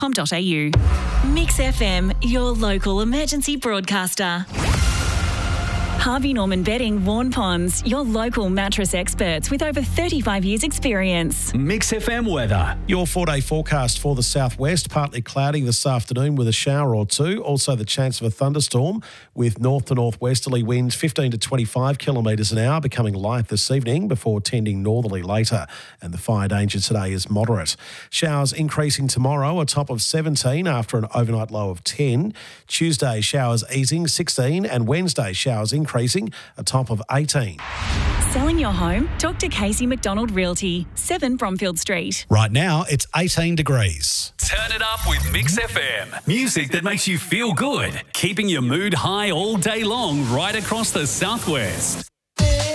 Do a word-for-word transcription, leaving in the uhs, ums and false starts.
com dot a u. Mix F M, your local emergency broadcaster. Harvey Norman Bedding, Vaughan Ponds, your local mattress experts with over thirty-five years experience. Mix F M weather. Your four-day forecast for the southwest, partly cloudy this afternoon with a shower or two. Also the chance of a thunderstorm with north to northwesterly winds fifteen to twenty-five kilometres an hour, becoming light this evening before tending northerly later. And the fire danger today is moderate. Showers increasing tomorrow, a top of seventeen after an overnight low of ten. Tuesday, showers easing, sixteen, and Wednesday, showers increasing. Increasing, a top of eighteen. Selling your home? Talk to Casey McDonald Realty, seven Bromfield Street. Right now, it's eighteen degrees. Turn it up with Mix F M. Music that makes you feel good, keeping your mood high all day long right across the southwest.